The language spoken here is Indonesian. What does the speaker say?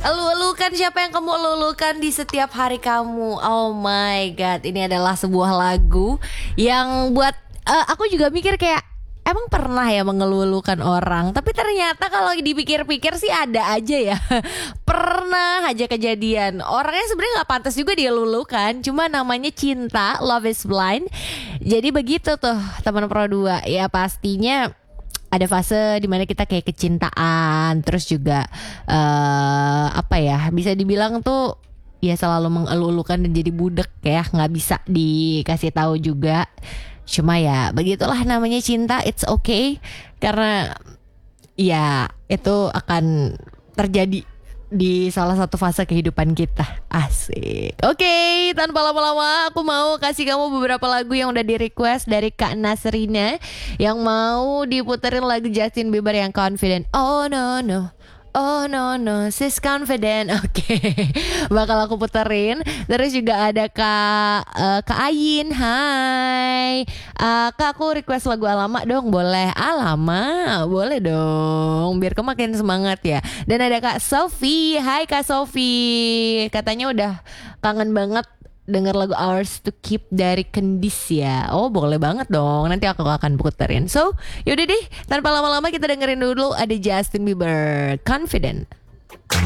Elu-elukan, siapa yang kamu elu-elukan di setiap hari kamu? Oh my god, ini adalah sebuah lagu yang buat aku juga mikir kayak emang pernah ya mengeluh-elukan orang. Tapi ternyata kalau dipikir-pikir sih ada aja ya. Pernah aja kejadian. Orangnya sebenarnya nggak pantas juga dia lulukan. Cuma namanya cinta, love is blind. Jadi begitu tuh teman Pro 2. Ya pastinya ada fase dimana kita kayak kecintaan, terus juga apa ya, bisa dibilang tuh ya selalu mengeluh-elukan dan jadi budek ya, nggak bisa dikasih tahu juga. Cuma ya begitulah namanya cinta, it's okay karena ya itu akan terjadi di salah satu fase kehidupan kita. Asik. Oke, tanpa lama-lama aku mau kasih kamu beberapa lagu yang udah di request dari Kak Nasrina, yang mau diputerin lagu Justin Bieber yang Confident. Oh no no, oh no no, she's confident. Oke, bakal aku puterin. Terus juga ada Kak Ayin. Hai, Kak, aku request lagu Alamak dong, boleh? Alamak, boleh dong, biar kamu makin semangat ya. Dan ada Kak Sofi. Hai Kak Sofi, katanya udah kangen banget denger lagu Ours to Keep dari Kendis ya. Oh boleh banget dong, nanti aku akan puterin. So yaudah deh, tanpa lama-lama kita dengerin dulu ada Justin Bieber Confident.